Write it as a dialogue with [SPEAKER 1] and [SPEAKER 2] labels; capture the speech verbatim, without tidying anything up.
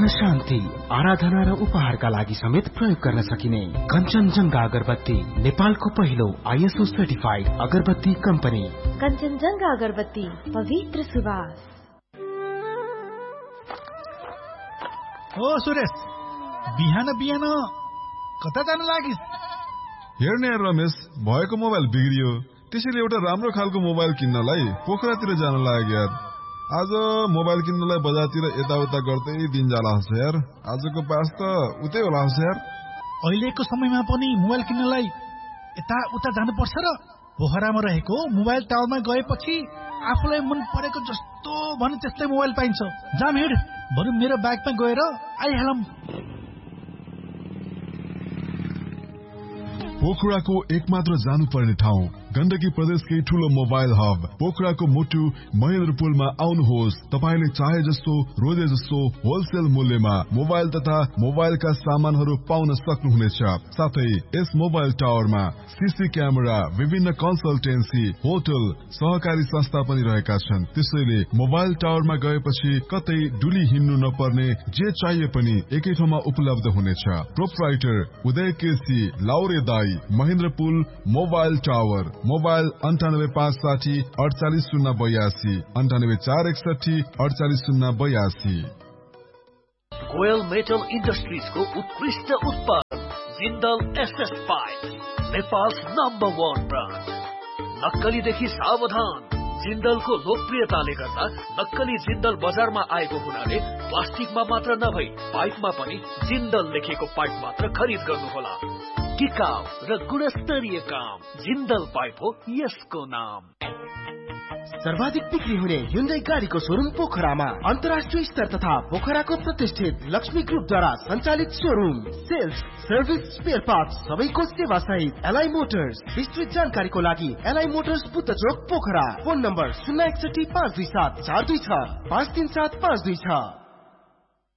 [SPEAKER 1] मन शान्ति, आराधना र उपहारका लागि समेत प्रयोग गर्न सकिने कञ्चनजङ्घा अगरबत्ती, नेपालको पहिलो आइएसओ सर्टिफाइड अगरबत्ती कम्पनी।
[SPEAKER 2] कञ्चनजङ्घा अगरबत्ती, पवित्र सुवास।
[SPEAKER 3] ओ सुरेश, बिहान बिहान कता जान लागिस?
[SPEAKER 4] हेर्ने रमेश, भएको मोबाइल बिग्रियो, त्यसैले एउटा राम्रो खालको मोबाइल किन्नलाई पोखरातिर जान लाग्यो यार। आज मोबाइल किन्नलाई बजारतिर यताउता गर्दै दिन जाला हुन्छ यार। आजको पास त उतै होला हुन्छ यार।
[SPEAKER 3] अहिलेको समयमा पनि मोबाइल किन्नलाई यता उता जानुपर्छ र पोखरामा रहेको मोबाइल टावरमा गएपछि आफूलाई मन परेको जस्तो भने त्यस्तै मोबाइल पाइन्छ। जाम हिँड, बरु मेरो बाइकमा गएर आइहालौँ।
[SPEAKER 4] पोखराको एकमात्र जानुपर्ने ठाउँ, गण्डकी प्रदेशकै ठूलो मोबाइल हब पोखराको मुटु महेन्द्रपुलमा आउनुहोस्। तपाईले चाहे जस्तो रोजे जस्तो होलसेल मूल्यमा मोबाइल तथा मोबाइलका सामानहरू पाउन सक्नुहुनेछ। साथै यस मोबाइल टावरमा सीसी क्यामेरा, विभिन्न कन्सल्टेन्सी, होटल, सहकारी संस्था पनि रहेका छन्। त्यसैले मोबाइल टावरमा गएपछि कतै डुली हिँड्नु नपर्ने, जे चाहिए पनि एकै ठाउँमा उपलब्ध हुनेछ। प्रोप्राइटर उदय केसी, लाउरे दाई, महेन्द्रपुल मोबाइल टावर। मोबाइल अन्ठानब्बे पाँच साठी अडचालिस शून्य बयासी, अन्ठानब्बे चार एकसठी अडचालिस शून्य बयासी।
[SPEAKER 5] गोयल मेटल इन्डस्ट्रिजको उत्कृष्ट उत्पादन Jindal SS pipe, Nepal number one brand. नक्कलीदेखि सावधान। जिन्दलको लोकप्रियताले गर्दा नक्कली जिन्दल बजारमा आएको हुनाले प्लास्टिकमा मात्र नभई पाइपमा पनि जिन्दल लेखेको पाइप मात्र खरिद गर्नुहोला। टिकाउ र गुणस्तरीय काम, जिन्दल पाइप हो यसको नाम।
[SPEAKER 1] सर्वाधिक बिक्री हुने ह्युन्डाई गाडीको शोरूम पोखरामा, अन्तर्राष्ट्रिय स्तर तथा पोखराको प्रतिष्ठित लक्ष्मी ग्रुपद्वारा सञ्चालित showroom. Sales, service, spare parts सबैको सेवा सहित एलआई मोटर्स। विस्तृत जानकारीको लागि एलआई मोटर्स बुद्ध चोक पोखरा। फोन नम्बर शून्य एकसठी पाँच दुई सात चार दुई छ पाँच तीन सात पाँच दुई छ।